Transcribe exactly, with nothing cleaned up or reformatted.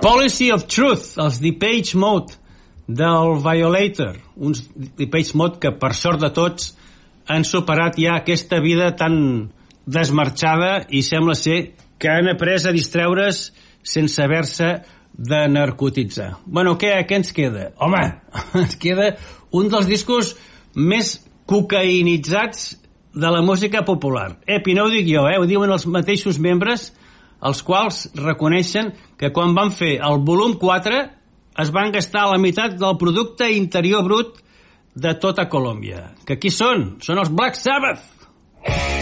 Policy of Truth, els Depeche Mode del Violator, uns Depeche Mode que per sort de tots han superat ja aquesta vida tan desmarxada i sembla ser que han après a distreure's sense haver-se de narcotitzar. Bueno, què, què ens queda? Home, ens queda un dels discos més cocaïnitzats de la música popular. Epi, no ho dic jo, eh? Ho diuen els mateixos membres, els quals reconeixen que quan van fer el volum quatre es van gastar la meitat del producte interior brut de tota Colòmbia. Que qui són? Són els Black Sabbath.